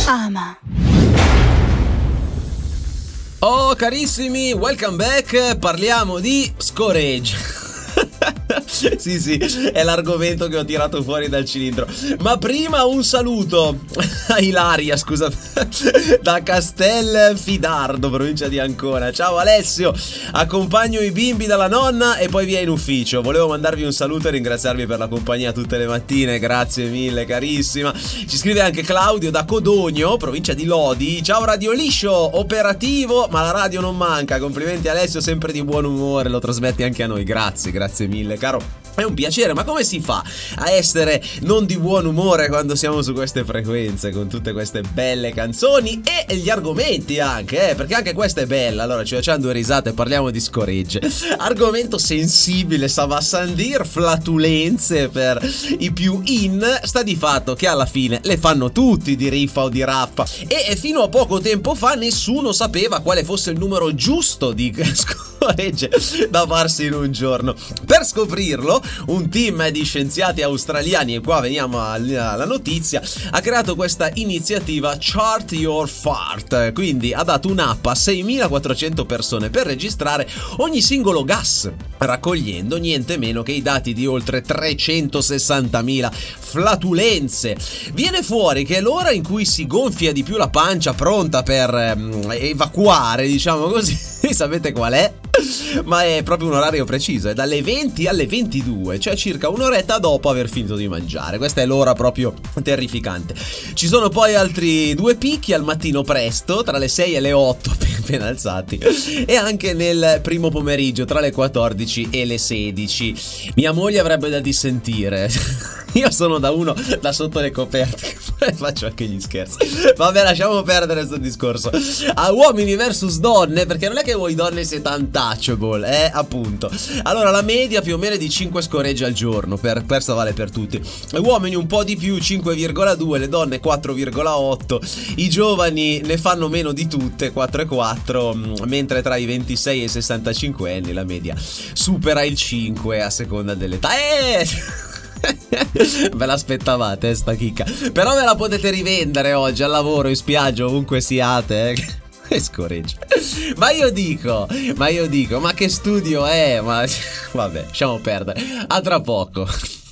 Ama. Oh carissimi, welcome back, parliamo di scoreggia. Sì, è l'argomento che ho tirato fuori dal cilindro. Ma prima un saluto a Ilaria, scusa, da Castelfidardo, provincia di Ancona. Ciao Alessio, accompagno i bimbi dalla nonna e poi via in ufficio. Volevo mandarvi un saluto e ringraziarvi per la compagnia tutte le mattine. Grazie mille carissima. Ci scrive anche Claudio da Codogno, provincia di Lodi. Ciao Radio Liscio, operativo, ma la radio non manca. Complimenti Alessio, sempre di buon umore, lo trasmetti anche a noi. Grazie mille caro. È un piacere, ma come si fa a essere non di buon umore quando siamo su queste frequenze con tutte queste belle canzoni e gli argomenti anche, perché anche questa è bella. Allora ci facciamo due risate e parliamo di scoregge. Argomento sensibile, ça va sans dire, flatulenze per i più in. Sta di fatto che alla fine le fanno tutti di riffa o di raffa e fino a poco tempo fa nessuno sapeva quale fosse il numero giusto di scoregge da farsi in un giorno. Per scoprirlo un team di scienziati australiani, e qua veniamo alla notizia, ha creato questa iniziativa Chart Your Fart. Quindi ha dato un'app a 6.400 persone per registrare ogni singolo gas, raccogliendo niente meno che i dati di oltre 360.000 flatulenze. Viene fuori che l'ora in cui si gonfia di più la pancia pronta per evacuare, diciamo così, sapete qual è? Ma è proprio un orario preciso, è dalle 20 alle 22, cioè circa un'oretta dopo aver finito di mangiare. Questa è l'ora proprio terrificante. Ci sono poi altri due picchi al mattino presto, tra le 6 e le 8 appena alzati, e anche nel primo pomeriggio tra le 14 e le 16. Mia moglie avrebbe da dissentire. Io sono da sotto le coperte, faccio anche gli scherzi. Vabbè, lasciamo perdere questo discorso. A uomini versus donne, perché non è che voi donne siete untouchable, appunto. Allora la media più o meno è di 5 scoregge al giorno, questo vale per tutti. Gli uomini un po' di più, 5,2, le donne 4,8. I giovani ne fanno meno di tutte, 4,4, mentre tra i 26 e i 65 anni la media supera il 5 a seconda dell'età. Ve l'aspettavate sta chicca? Però ve la potete rivendere oggi al lavoro, in spiaggia, ovunque siate, Che scoreggia. Ma io dico, ma che studio è? Ma vabbè, lasciamo perdere. A tra poco.